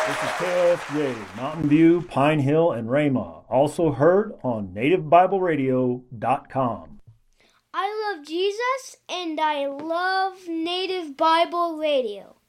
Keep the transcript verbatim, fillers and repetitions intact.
This is K F J, Mountain View, Pine Hill, and Rama. Also heard on native bible radio dot com. I love Jesus and I love Native Bible Radio.